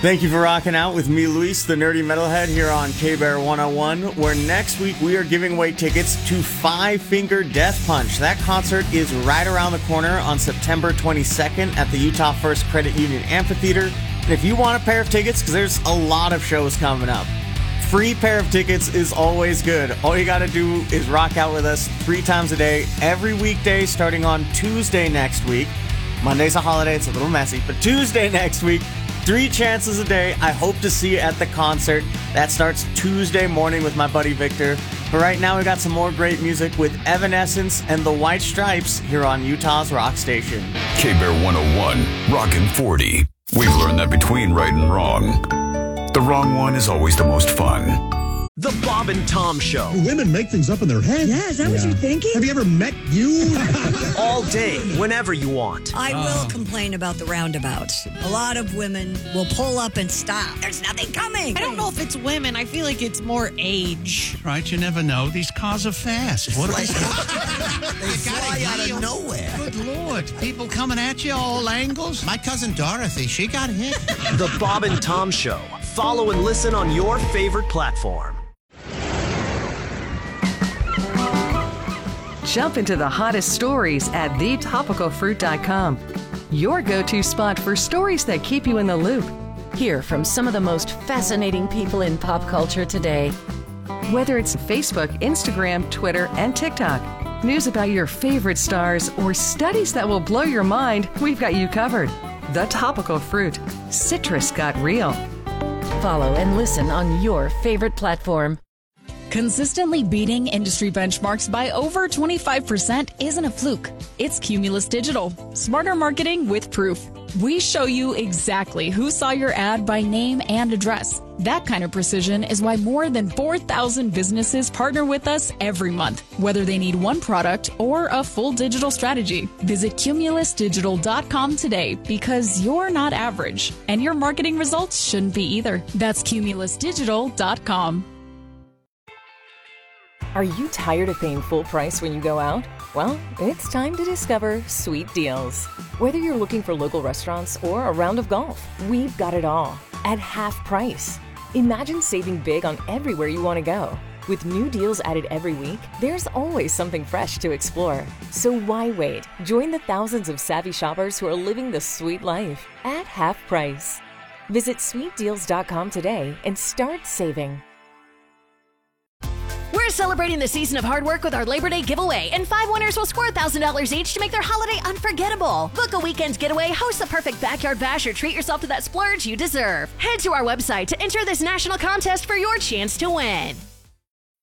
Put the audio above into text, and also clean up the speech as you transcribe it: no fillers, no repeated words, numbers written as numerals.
Thank you for rocking out with me, Luis, the nerdy metalhead, here on K-Bear 101, where next week we are giving away tickets to Five Finger Death Punch. That concert is right around the corner on September 22nd at the Utah First Credit Union Amphitheater. And if you want a pair of tickets, because there's a lot of shows coming up, free pair of tickets is always good. All you got to do is rock out with us 3 times a day, every weekday, starting on Tuesday next week. Monday's a holiday, it's a little messy, but Tuesday next week, 3 chances a day. I hope to see you at the concert. That starts Tuesday morning with my buddy Victor. But right now, we got some more great music with Evanescence and the White Stripes here on Utah's Rock Station. K-Bear 101, Rockin' 40. We've learned that between right and wrong, the wrong one is always the most fun. The Bob and Tom Show. Women make things up in their head. Yeah, is that what you're thinking? Have you ever met you? All day, whenever you want. I will complain about the roundabouts. A lot of women will pull up and stop. There's nothing coming. I don't know if it's women. I feel like it's more age. Right, you never know. These cars are fast. What They fly out of nowhere. Good Lord. People coming at you all angles. My cousin Dorothy, she got hit. The Bob and Tom Show. Follow and listen on your favorite platform. Jump into the hottest stories at thetopicalfruit.com. Your go-to spot for stories that keep you in the loop. Hear from some of the most fascinating people in pop culture today. Whether it's Facebook, Instagram, Twitter, and TikTok, news about your favorite stars, or studies that will blow your mind, we've got you covered. The Topical Fruit. Citrus got real. Follow and listen on your favorite platform. Consistently beating industry benchmarks by over 25% isn't a fluke. It's Cumulus Digital. Smarter marketing with proof. We show you exactly who saw your ad by name and address. That kind of precision is why more than 4,000 businesses partner with us every month, whether they need one product or a full digital strategy. Visit cumulusdigital.com today because you're not average, and your marketing results shouldn't be either. That's cumulusdigital.com. Are you tired of paying full price when you go out? Well, it's time to discover Sweet Deals. Whether you're looking for local restaurants or a round of golf, we've got it all at half price. Imagine saving big on everywhere you want to go. With new deals added every week, there's always something fresh to explore. So why wait? Join the thousands of savvy shoppers who are living the sweet life at half price. Visit sweetdeals.com today and start saving. We're celebrating the season of hard work with our Labor Day giveaway, and 5 winners will score $1,000 each to make their holiday unforgettable. Book a weekend getaway, host the perfect backyard bash, or treat yourself to that splurge you deserve. Head to our website to enter this national contest for your chance to win.